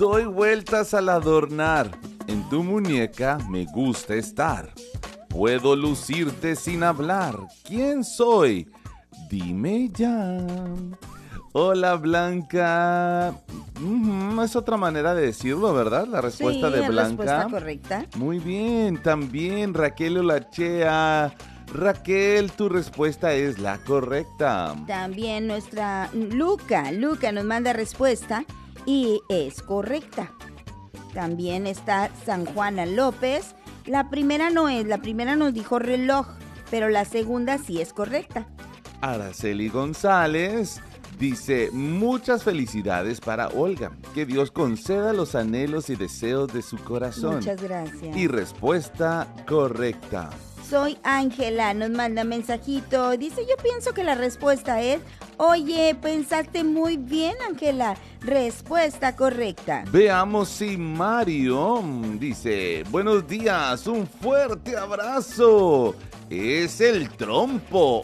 Doy vueltas al adornar. En tu muñeca me gusta estar. Puedo lucirte sin hablar. ¿Quién soy? Dime ya. Hola, Blanca. Es otra manera de decirlo, ¿verdad? La respuesta de Blanca. Sí, la respuesta correcta. Muy bien, también Raquel Olachea. Raquel, tu respuesta es la correcta. También nuestra Luca nos manda respuesta y es correcta. También está San Juana López. La primera no es, la primera nos dijo reloj, pero la segunda sí es correcta. Araceli González dice, muchas felicidades para Olga. Que Dios conceda los anhelos y deseos de su corazón. Muchas gracias. Y respuesta correcta. Soy Ángela, nos manda mensajito. Dice, yo pienso que la respuesta es, oye, pensaste muy bien, Ángela. Respuesta correcta. Veamos si Mario dice, buenos días, un fuerte abrazo. Es el trompo.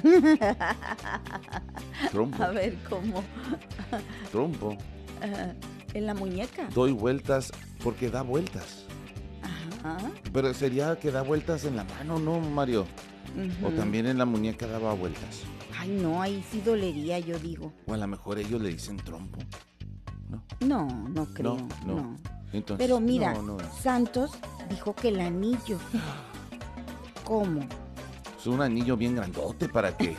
Trompo. A ver, ¿cómo? Trompo. ¿En la muñeca? Doy vueltas porque da vueltas. Ajá. Pero sería que da vueltas en la mano, ¿no, Mario? Uh-huh. O también en la muñeca daba vueltas. Ay, no, ahí sí dolería, yo digo. O a lo mejor ellos le dicen trompo. ¿No? No, no creo. No. Entonces, pero mira, no. Santos dijo que el anillo. ¿Cómo? Es un anillo bien grandote para que...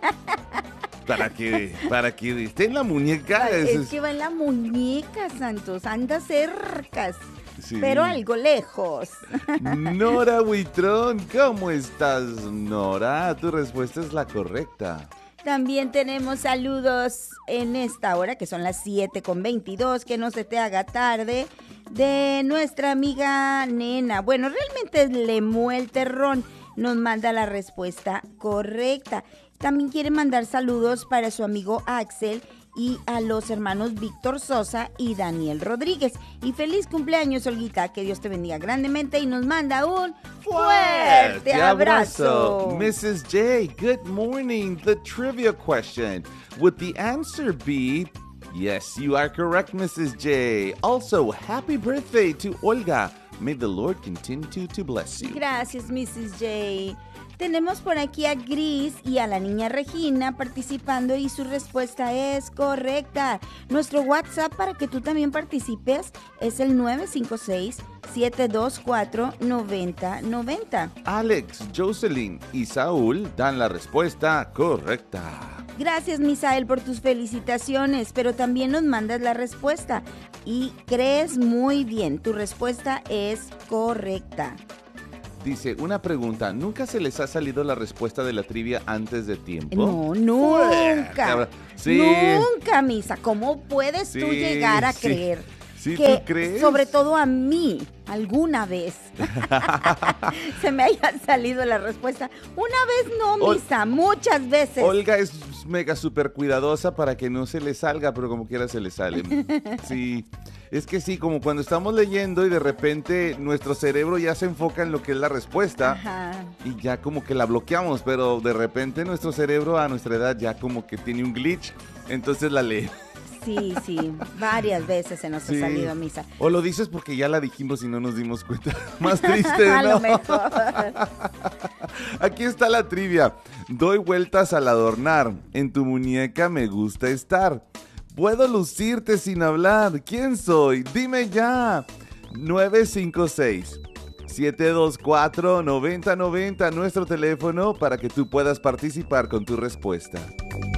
para que esté en la muñeca. Es que va en la muñeca, Santos. Anda cerca. Sí. Pero algo lejos. Nora Huitrón, ¿cómo estás, Nora? Tu respuesta es la correcta. También tenemos saludos en esta hora, que son las 7:22, que no se te haga tarde, de nuestra amiga Nena. Bueno, realmente es Lemuel Terrón, nos manda la respuesta correcta. También quiere mandar saludos para su amigo Axel y a los hermanos Víctor Sosa y Daniel Rodríguez. Y feliz cumpleaños, Olguita, que Dios te bendiga grandemente y nos manda un fuerte abrazo. Mrs. J, good morning. The trivia question. Would the answer be, yes, you are correct, Mrs. J. Also, happy birthday to Olga. May the Lord continue to bless you. Gracias, Mrs. J. Tenemos por aquí a Gris y a la niña Regina participando y su respuesta es correcta. Nuestro WhatsApp para que tú también participes es el 956-724-9090. Alex, Jocelyn y Saúl dan la respuesta correcta. Gracias, Misael, por tus felicitaciones, pero también nos mandas la respuesta y crees muy bien, tu respuesta es correcta. Dice, una pregunta, ¿nunca se les ha salido la respuesta de la trivia antes de tiempo? No, nunca. Sí. Nunca, Misa. ¿Cómo puedes tú llegar a creer? ¿Sí, que, tú crees? Sobre todo a mí, alguna vez, se me haya salido la respuesta. Una vez no, Misa, muchas veces. Olga es mega súper cuidadosa para que no se le salga, pero como quiera se le sale. Sí, es que sí, como cuando estamos leyendo y de repente nuestro cerebro ya se enfoca en lo que es la respuesta. Ajá. Y ya como que la bloqueamos, pero de repente nuestro cerebro a nuestra edad ya como que tiene un glitch, entonces la lee. Sí, varias veces se nos ha salido, Misa. O lo dices porque ya la dijimos y no nos dimos cuenta. Más triste, ¿no? A lo mejor. Aquí está la trivia. Doy vueltas al adornar. En tu muñeca me gusta estar. Puedo lucirte sin hablar. ¿Quién soy? Dime ya. 956-724-9090, nuestro teléfono para que tú puedas participar con tu respuesta.